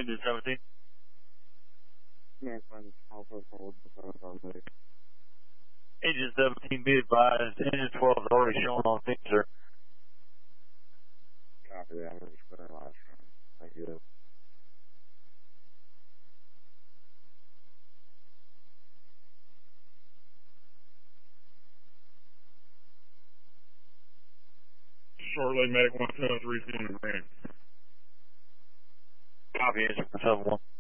engine 17. Yeah, fine. Alpha forward on the Engine 17, be advised. Engine 12 is already showing on things, sir. copy that. I'm going to just put our last one. Thank you. Shortly, medic 173 is going to grant. Copy, engine 71.